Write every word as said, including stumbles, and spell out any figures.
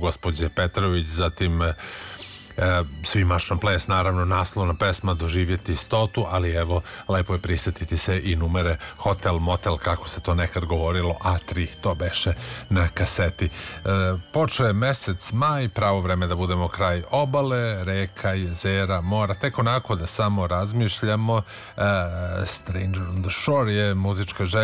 gospođe Petrović, zatim e, Svi marš na ples, naravno naslovna pesma Doživjeti stotu, ali evo lepo je prisetiti se i numere Hotel Motel, kako se to nekad govorilo, A tri, to beše na kaseti. E, počeo je mesec maj, pravo vreme da budemo kraj obale, reka, jezera, mora, tek onako da samo razmišljamo. e, Stranger on the Shore je muzička želja